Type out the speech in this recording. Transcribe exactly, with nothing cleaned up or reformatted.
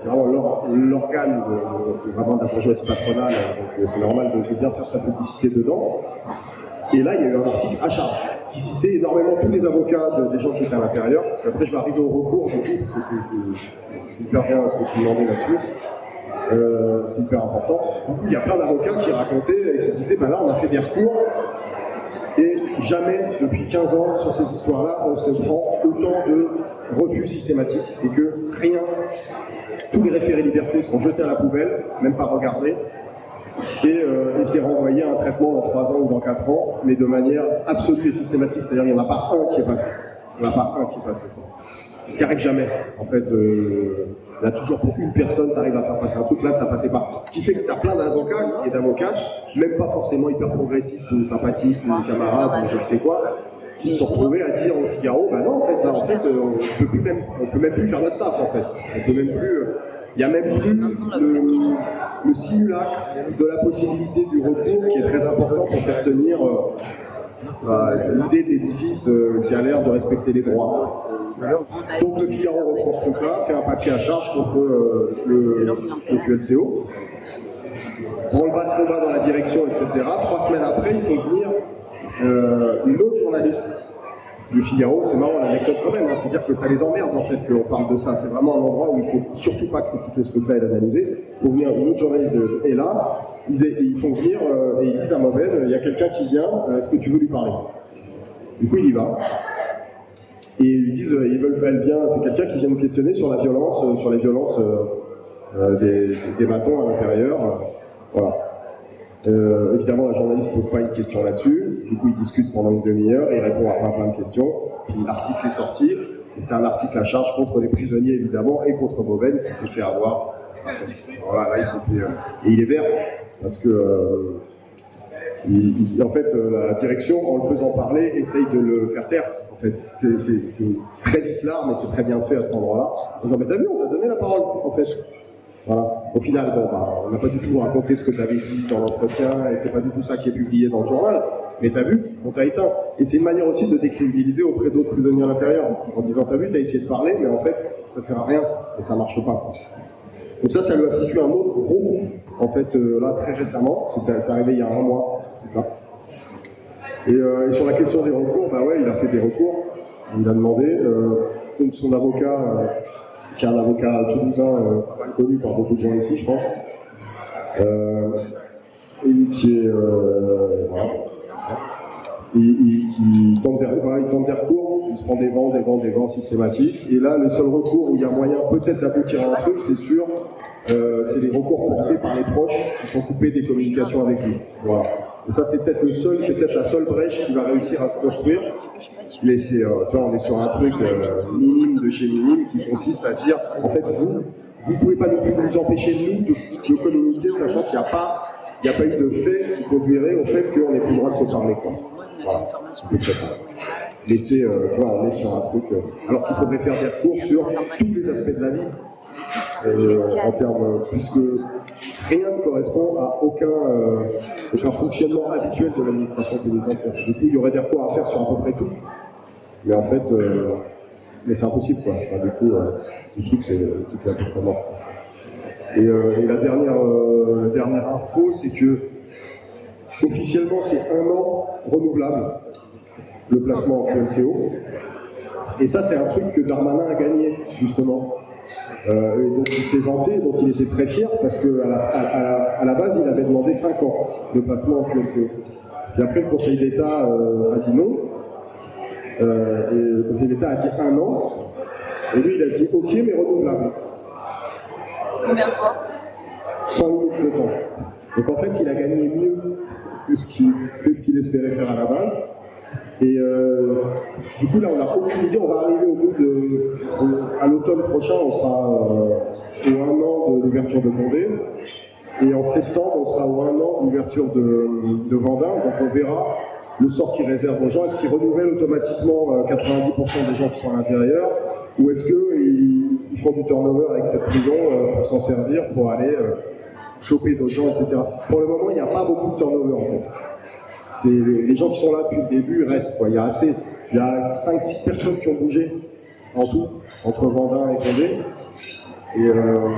c'est vraiment l'or, l'organe de, de, vraiment de la bourgeoisie patronale, donc c'est normal de, de bien faire sa publicité dedans. Et là, il y a eu un article à charge qui citait énormément tous les avocats de, des gens qui étaient à l'intérieur, parce qu'après je vais arriver au recours, du coup, parce que c'est, c'est, c'est hyper bien ce que tu demandais là-dessus. Euh, c'est hyper important. Du coup, il y a plein d'avocats qui racontaient et qui disaient, ben là, on a fait des recours, et jamais, depuis quinze ans, sur ces histoires-là, on se prend autant de refus systématiques, et que rien, tous les référés liberté sont jetés à la poubelle, même pas regardés, et, euh, et c'est renvoyé à un traitement dans trois ans ou dans quatre ans, mais de manière absolue et systématique, c'est-à-dire qu'il n'y en a pas un qui est passé. Il n'y en a pas un qui est passé. Ce qui n'arrive jamais. En fait, euh, là, toujours pour une personne, tu arrives à faire passer un truc, là, ça passait pas. Ce qui fait que tu as plein d'avocats et d'avocats, même pas forcément hyper progressistes ou sympathiques ou camarades ou je ne sais quoi, qui se sont retrouvés à dire au Figaro, bah non, en fait, là, en fait, euh, on peut plus même, on peut même plus faire notre taf, en fait. On peut même plus. Il n'y a même plus le, le simulacre de la possibilité du recours qui est très important pour faire tenir euh, bah, l'idée d'édifice euh, qui a l'air de respecter les droits. Donc le Figaro reprend ce truc-là, fait un papier à charge contre euh, le, le Q L C O. On le bat de combat dans la direction, et cetera. Trois semaines après, il faut venir euh, une autre journaliste du Figaro. C'est marrant l'anecdote quand même, hein. C'est-à-dire que ça les emmerde en fait qu'on parle de ça. C'est vraiment un endroit où il ne faut surtout pas critiquer ce truc-là et l'analyser. Pour venir une autre journaliste de... Et là, ils, ils font venir euh, et ils disent à Mauvaine, il y a quelqu'un qui vient, euh, est-ce que tu veux lui parler? Du coup, il y va. Et ils lui disent, euh, ils veulent, elle vient, c'est quelqu'un qui vient nous questionner sur la violence, euh, sur les violences euh, euh, des, des bâtons à l'intérieur. Euh, voilà. Euh, évidemment, la journaliste ne pose pas une question là-dessus. Du coup, il discute pendant une demi-heure et il répond à plein, plein de questions. Puis l'article est sorti. Et c'est un article à charge contre les prisonniers, évidemment, et contre Mauvaine qui s'est fait avoir. Voilà, là, il s'est fait. Euh, et il est vert parce que. Euh, il, il, en fait, euh, la direction, en le faisant parler, essaye de le faire taire. En fait, c'est, c'est, c'est très vicelard, mais c'est très bien fait à cet endroit-là. En disant, mais t'as vu, on t'a donné la parole, en fait. Voilà. Au final, bon, bah, on n'a pas du tout raconté ce que tu avais dit dans l'entretien, et c'est pas du tout ça qui est publié dans le journal. Mais t'as vu, on t'a éteint. Et c'est une manière aussi de décrédibiliser auprès d'autres prisonniers à l'intérieur, en disant, t'as vu, t'as essayé de parler, mais en fait, ça sert à rien, et ça marche pas. Donc ça, ça lui a foutu un autre gros coup, en fait, euh, là, très récemment. C'était, c'est arrivé il y a un mois. Là. Et, euh, et sur la question des recours, bah ouais, il a fait des recours. Il a demandé, euh, donc son avocat, euh, qui est un avocat toulousain, euh, connu par beaucoup de gens ici, je pense, euh, et qui est, euh, voilà. Il, il, il, tente des, voilà, il tente des recours, il se prend des vents, des vents, des vents systématiques. Et là, le seul recours où il y a moyen peut-être d'aboutir à un truc, c'est sûr, euh, c'est les recours portés par les proches qui sont coupés des communications avec lui. Voilà. Et ça, c'est peut-être le seul, c'est peut-être la seule brèche qui va réussir à se construire. Mais c'est, euh, tu vois, on est sur un truc euh, minime de chez minime qui consiste à dire, en fait, vous, vous pouvez pas non plus nous empêcher nous de, de communiquer, sachant qu'il n'y a pas, il n'y a pas eu de fait qui conduirait au fait qu'on n'ait plus le droit de se parler, quoi. Voilà, c'est ça. Laisser, euh, tu vois, on est sur un truc, euh, alors qu'il faudrait faire des recours sur tous les aspects de la vie, euh, en termes, puisque rien ne correspond à aucun, euh, aucun fonctionnement habituel de l'administration pénitentiaire. Du coup, il y aurait des recours à faire sur à peu près tout, mais en fait, euh, mais c'est impossible, quoi. Enfin, du coup, euh, le truc, c'est le truc est à peu près mort. Et, euh, et la dernière, euh, la dernière info, c'est que officiellement, c'est un an renouvelable, le placement en Q L C O. Et ça, c'est un truc que Darmanin a gagné, justement. Euh, et donc, il s'est vanté, dont il était très fier, parce qu'à la, à la, à la base, il avait demandé cinq ans de placement en Q L C O. Puis après, le Conseil d'État euh, a dit non. Euh, et le Conseil d'État a dit un an. Et lui, il a dit OK, mais renouvelable. Combien de fois? Sans limite de temps. Donc en fait, il a gagné mieux que ce qu'il, que ce qu'il espérait faire à la base. Et euh, du coup, là, on n'a aucune idée. On va arriver au bout de. À l'automne prochain, on sera euh, au un an de l'ouverture de Condé. Et en septembre, on sera au un an de l'ouverture de, de Vendin. Donc on verra le sort qu'il réserve aux gens. Est-ce qu'il renouvelle automatiquement euh, quatre-vingt-dix pour cent des gens qui sont à l'intérieur? Ou est-ce qu'ils ils font du turnover avec cette prison euh, pour s'en servir, pour aller euh, choper d'autres gens, et cetera. Pour le moment, il n'y a pas beaucoup de turnover en fait. C'est les, les gens qui sont là depuis le début restent, quoi. Il y a assez, il y a cinq six personnes qui ont bougé en tout, entre Vendin et Condé. Et, euh,